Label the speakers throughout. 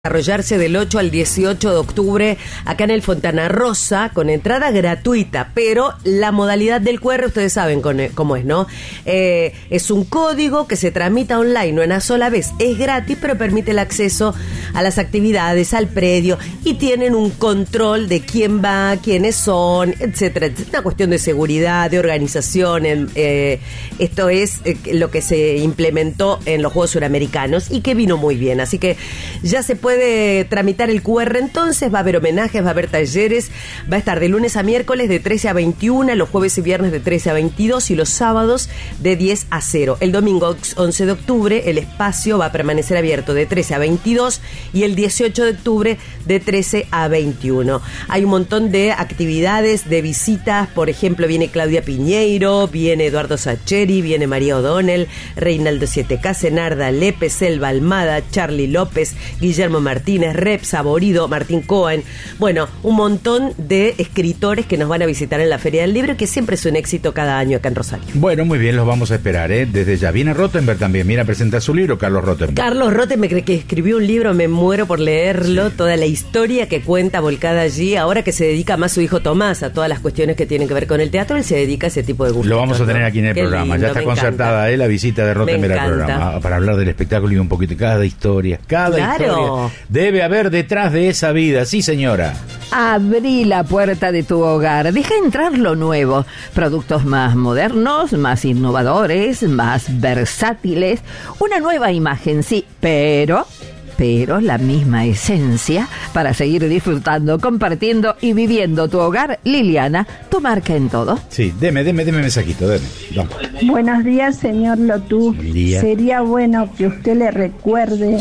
Speaker 1: Desarrollarse del 8 al 18 de octubre acá en el Fontana Rosa con entrada gratuita, pero la modalidad del QR ustedes saben cómo es, ¿no? Es un código que se tramita online, no una sola vez, es gratis, pero permite el acceso a las actividades, al predio, y tienen un control de quién va, quiénes son, etcétera. Es una cuestión de seguridad, de organización. Esto es lo que se implementó en los Juegos Suramericanos y que vino muy bien, así que ya se puede tramitar el QR. Entonces va a haber homenajes, va a haber talleres, va a estar de lunes a miércoles de 13 a 21, los jueves y viernes de 13 a 22 y los sábados de 10 a 0. El domingo 11 de octubre el espacio va a permanecer abierto de 13 a 22 y el 18 de octubre de 13 a 21. Hay un montón de actividades, de visitas, por ejemplo viene Claudia Piñeiro, viene Eduardo Sacheri, viene María O'Donnell, Reinaldo 7K, Senarda Lepe, Selva Almada, Charlie López, Guillermo Martínez, Rep Saborido, Martín Cohen, bueno, un montón de escritores que nos van a visitar en la Feria del Libro, que siempre es un éxito cada año acá en Rosario.
Speaker 2: Bueno, muy bien, los vamos a esperar, desde ya. Viene Rottenberg también, viene a presentar su libro, Carlos Rottenberg.
Speaker 1: Carlos Rottenberg, que escribió un libro, me muero por leerlo, sí. Toda la historia que cuenta volcada allí, ahora que se dedica más su hijo Tomás a todas las cuestiones que tienen que ver con el teatro, él se dedica a ese tipo de gustos.
Speaker 2: Lo vamos a tener aquí en el programa,
Speaker 1: lindo,
Speaker 2: ya está concertada la visita de Rottenberg al programa, para hablar del espectáculo y un poquito de cada historia, historia debe haber detrás de esa vida, sí señora.
Speaker 3: Abrí la puerta de tu hogar, deja entrar lo nuevo, productos más modernos, más innovadores, más versátiles, una nueva imagen, sí, pero la misma esencia para seguir disfrutando, compartiendo y viviendo tu hogar. Liliana, tu marca en todo.
Speaker 2: Sí, deme mensajito, deme. Vamos.
Speaker 4: Buenos días, señor Lotú.
Speaker 2: Buen día.
Speaker 4: Sería bueno que usted le recuerde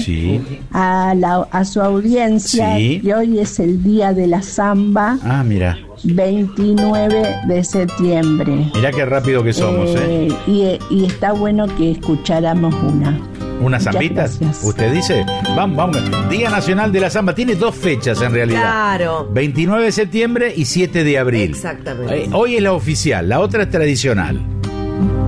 Speaker 4: a su audiencia que hoy es el día de la samba.
Speaker 2: Ah, mira.
Speaker 4: 29 de septiembre.
Speaker 2: Mirá qué rápido que somos,
Speaker 4: y está bueno que escucháramos
Speaker 2: ¿Unas zambitas? ¿Usted dice? Vamos. Día Nacional de la Zamba. Tiene dos fechas en realidad.
Speaker 1: Claro.
Speaker 2: 29 de septiembre y 7 de abril.
Speaker 1: Exactamente.
Speaker 2: Hoy es la oficial, la otra es tradicional.